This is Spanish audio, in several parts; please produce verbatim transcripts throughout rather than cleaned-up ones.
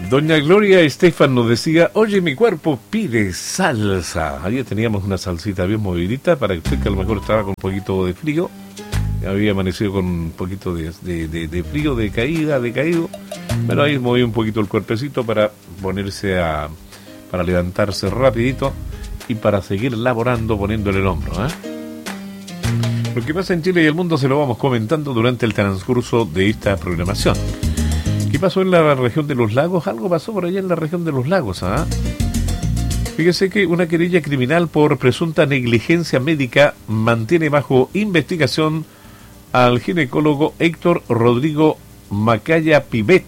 Doña Gloria Estefan nos decía, oye, mi cuerpo pide salsa. Ayer teníamos una salsita bien movidita para usted que a lo mejor estaba con un poquito de frío. Había amanecido con un poquito de, de, de, de frío, de caída, de caído. Pero ahí moví un poquito el cuerpecito para ponerse a... para levantarse rapidito y para seguir laborando poniéndole el hombro, ¿eh? Lo que pasa en Chile y el mundo se lo vamos comentando durante el transcurso de esta programación. ¿Qué pasó en la región de los lagos? Algo pasó por allá en la región de los lagos, ¿ah? Fíjese que una querella criminal por presunta negligencia médica mantiene bajo investigación al ginecólogo Héctor Rodrigo Macaya Pibet,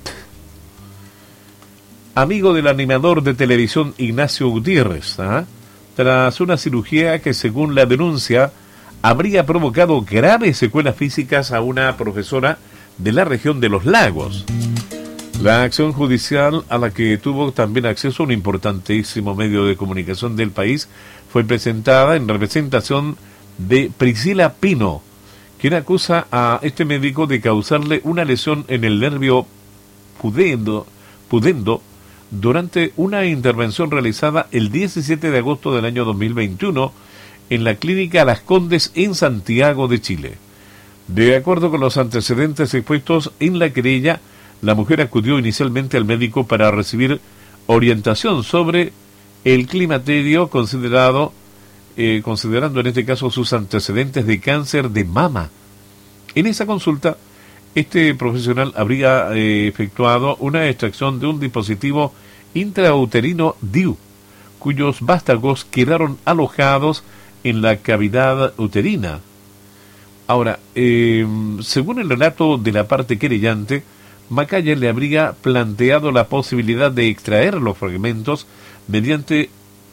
amigo del animador de televisión Ignacio Gutiérrez, ¿ah? Tras una cirugía que, según la denuncia, habría provocado graves secuelas físicas a una profesora de la región de los lagos. La acción judicial, a la que tuvo también acceso un importantísimo medio de comunicación del país, fue presentada en representación de Priscila Pino, quien acusa a este médico de causarle una lesión en el nervio pudendo, pudendo durante una intervención realizada el diecisiete de agosto del año dos mil veintiuno en la clínica Las Condes en Santiago de Chile. De acuerdo con los antecedentes expuestos en la querella, la mujer acudió inicialmente al médico para recibir orientación sobre el climaterio, considerado, eh, considerando en este caso sus antecedentes de cáncer de mama. En esa consulta, este profesional habría eh, efectuado una extracción de un dispositivo intrauterino D I U, cuyos vástagos quedaron alojados en la cavidad uterina. Ahora, eh, según el relato de la parte querellante, Macaya le habría planteado la posibilidad de extraer los fragmentos mediante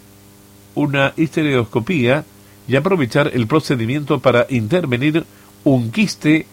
una histerectomía y aprovechar el procedimiento para intervenir un quiste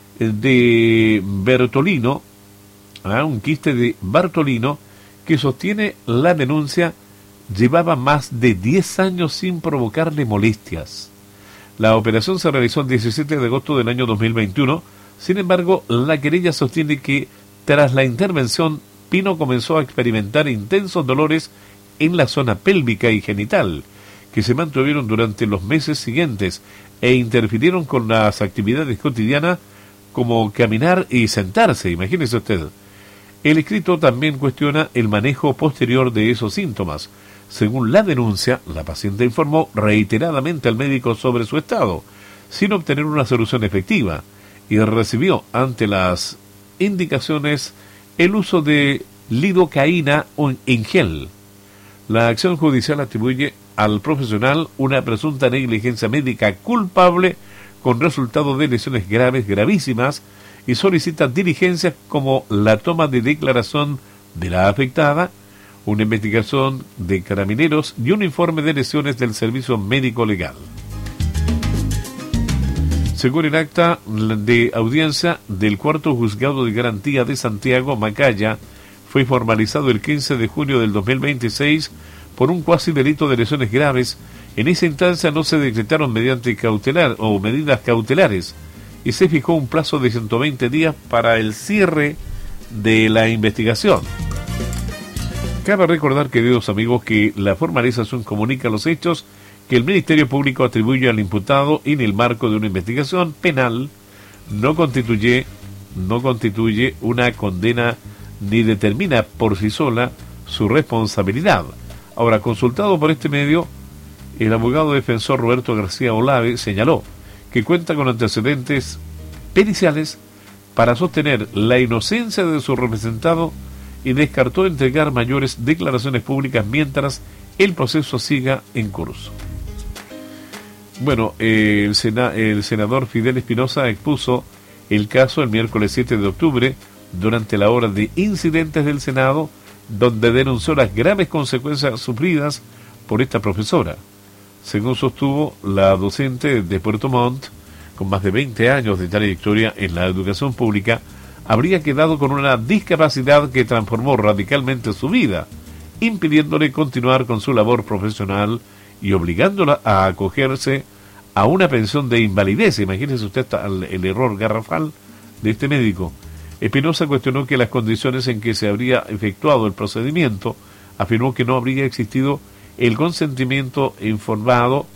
de Bertolino, ¿ah? un quiste de Bartolino, que sostiene la denuncia, llevaba más de diez años sin provocarle molestias. La operación se realizó el diecisiete de agosto del año dos mil veintiuno. Sin embargo, la querella sostiene que tras la intervención, Pino comenzó a experimentar intensos dolores en la zona pélvica y genital, que se mantuvieron durante los meses siguientes e interfirieron con las actividades cotidianas como caminar y sentarse, imagínese usted. El escrito también cuestiona el manejo posterior de esos síntomas. Según la denuncia, la paciente informó reiteradamente al médico sobre su estado, sin obtener una solución efectiva, y recibió, ante las indicaciones, el uso de lidocaína en gel. La acción judicial atribuye al profesional una presunta negligencia médica culpable con resultado de lesiones graves, gravísimas, y solicita diligencias como la toma de declaración de la afectada, una investigación de carabineros y un informe de lesiones del servicio médico legal. Según el acta de audiencia del cuarto juzgado de garantía de Santiago, Macaya fue formalizado el quince de junio del dos mil veintiséis por un cuasi delito de lesiones graves. En esa instancia no se decretaron mediante cautelar o medidas cautelares y se fijó un plazo de ciento veinte días para el cierre de la investigación. Cabe recordar, queridos amigos, que la formalización comunica los hechos que el Ministerio Público atribuye al imputado en el marco de una investigación penal, no constituye, no constituye una condena ni determina por sí sola su responsabilidad. Ahora, consultado por este medio, el abogado defensor Roberto García Olave señaló que cuenta con antecedentes periciales para sostener la inocencia de su representado y descartó entregar mayores declaraciones públicas mientras el proceso siga en curso. Bueno, eh, el, sena, el senador Fidel Espinosa expuso el caso el miércoles siete de octubre durante la hora de incidentes del Senado, donde denunció las graves consecuencias sufridas por esta profesora. Según sostuvo, la docente de Puerto Montt, con más de veinte años de trayectoria en la educación pública, habría quedado con una discapacidad que transformó radicalmente su vida, impidiéndole continuar con su labor profesional y obligándola a acogerse a una pensión de invalidez. Imagínese usted el, el error garrafal de este médico. Espinosa cuestionó que las condiciones en que se habría efectuado el procedimiento, afirmó que no habría existido el consentimiento informado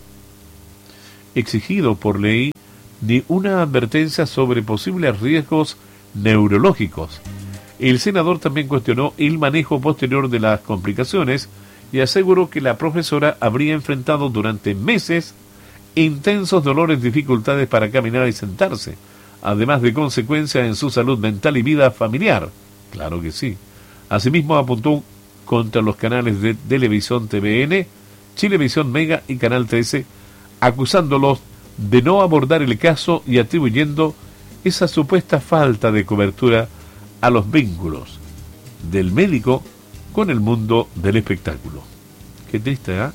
exigido por ley ni una advertencia sobre posibles riesgos neurológicos. El senador también cuestionó el manejo posterior de las complicaciones y aseguró que la profesora habría enfrentado durante meses intensos dolores, dificultades para caminar y sentarse, además de consecuencias en su salud mental y vida familiar. Claro que sí. Asimismo apuntó contra los canales de televisión T V N, Chilevisión Mega y Canal trece, acusándolos de no abordar el caso y atribuyendo esa supuesta falta de cobertura a los vínculos del médico con el mundo del espectáculo. Qué triste, ¿eh?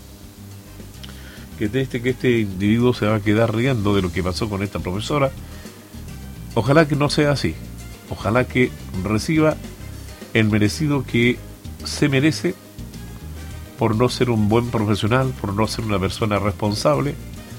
Qué triste que este individuo se va a quedar riendo de lo que pasó con esta profesora. Ojalá que no sea así. Ojalá que reciba el merecido que se merece por no ser un buen profesional, por no ser una persona responsable,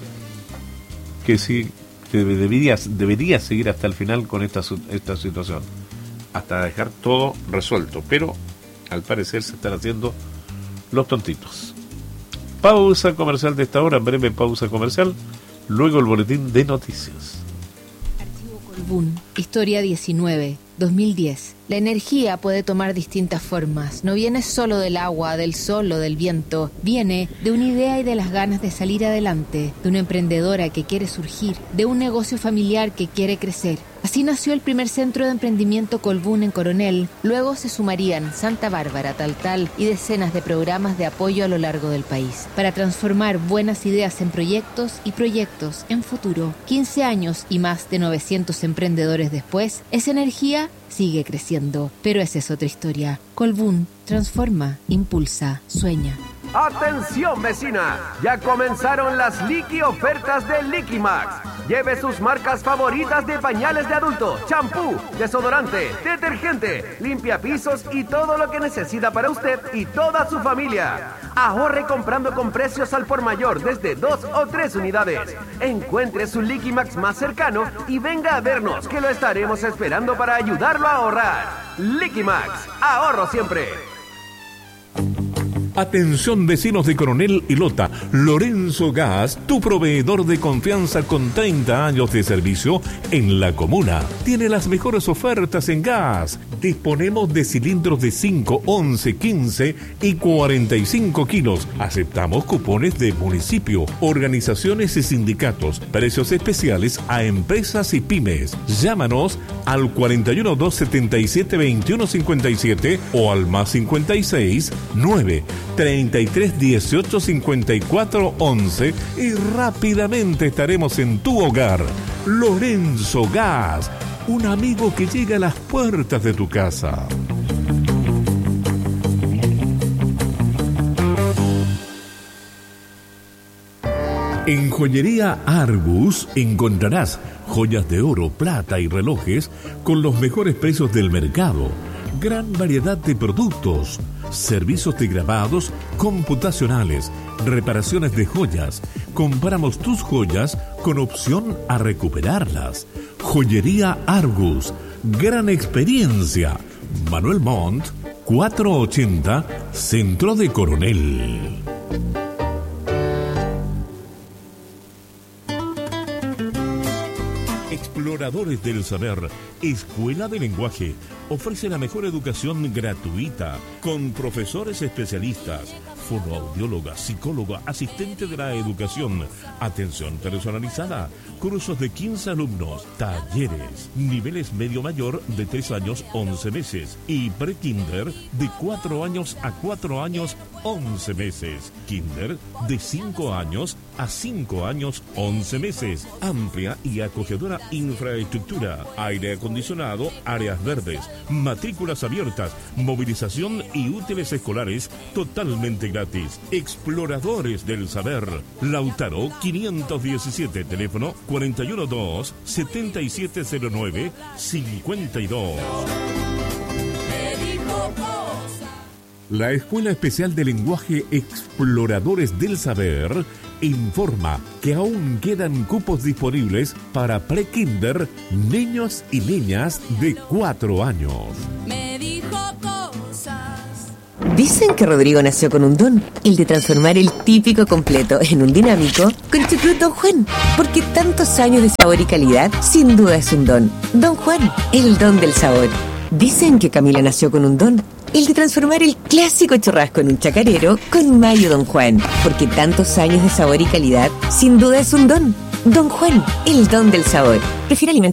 que sí que debería, debería seguir hasta el final con esta, esta situación, hasta dejar todo resuelto, pero al parecer se están haciendo los tontitos. Pausa comercial de esta hora, breve pausa comercial, luego el boletín de noticias. Archivo Colbún, Historia diecinueve, dos mil diez. La energía puede tomar distintas formas. No viene solo del agua, del sol o del viento. Viene de una idea y de las ganas de salir adelante, de una emprendedora que quiere surgir, de un negocio familiar que quiere crecer. Así nació el primer centro de emprendimiento Colbún en Coronel. Luego se sumarían Santa Bárbara, Taltal y decenas de programas de apoyo a lo largo del país para transformar buenas ideas en proyectos y proyectos en futuro. quince años y más de novecientos emprendedores después, esa energía sigue creciendo, pero esa es otra historia. Colbún transforma, impulsa, sueña. ¡Atención, vecina! Ya comenzaron las Liqui ofertas de Liquimax. Lleve sus marcas favoritas de pañales de adulto, champú, desodorante, detergente, limpiapisos y todo lo que necesita para usted y toda su familia. Ahorre comprando con precios al por mayor desde dos o tres unidades. Encuentre su Liquimax más cercano y venga a vernos, que lo estaremos esperando para ayudarlo a ahorrar. Liquimax, ahorro siempre. Atención vecinos de Coronel y Lota, Lorenzo Gas, tu proveedor de confianza con treinta años de servicio en la comuna. Tiene las mejores ofertas en gas. Disponemos de cilindros de cinco, once, quince y cuarenta y cinco kilos. Aceptamos cupones de municipio, organizaciones y sindicatos. Precios especiales a empresas y pymes. Llámanos al cuarenta y uno, dos setenta y siete, veintiuno cincuenta y siete o al más cincuenta y seis, nueve treinta y tres, dieciocho, cincuenta y cuatro, once y rápidamente estaremos en tu hogar. Lorenzo Gas, un amigo que llega a las puertas de tu casa. En Joyería Argus encontrarás joyas de oro, plata y relojes con los mejores precios del mercado. Gran variedad de productos, servicios de grabados computacionales, reparaciones de joyas. Compramos tus joyas con opción a recuperarlas. Joyería Argus, gran experiencia. Manuel Montt, cuatrocientos ochenta, Centro de Coronel. Exploradores del Saber, Escuela de Lenguaje, ofrece la mejor educación gratuita, con profesores especialistas, fonoaudióloga, psicóloga, asistente de la educación, atención personalizada, cursos de quince alumnos, talleres, niveles medio mayor de tres años, once meses, y pre-kinder de cuatro años a cuatro años, once meses, kinder de cinco años a cinco años, once meses, amplia y acogedora infraestructura, aire acondicionado, áreas verdes, matrículas abiertas, movilización y útiles escolares totalmente gratis. Exploradores del Saber, Lautaro quinientos diecisiete, teléfono cuarenta y uno, dos, setenta y siete cero nueve, cincuenta y dos. La Escuela Especial de Lenguaje Exploradores del Saber informa que aún quedan cupos disponibles para pre-kinder, niños y niñas de cuatro años. Me dijo cosas. Dicen que Rodrigo nació con un don, el de transformar el típico completo en un dinámico con Chucrut Don Juan. Porque tantos años de sabor y calidad, sin duda es un don. Don Juan, el don del sabor. Dicen que Camila nació con un don, el de transformar el clásico churrasco en un chacarero con mayo Don Juan. Porque tantos años de sabor y calidad, sin duda es un don. Don Juan, el don del sabor. Prefiere alimentos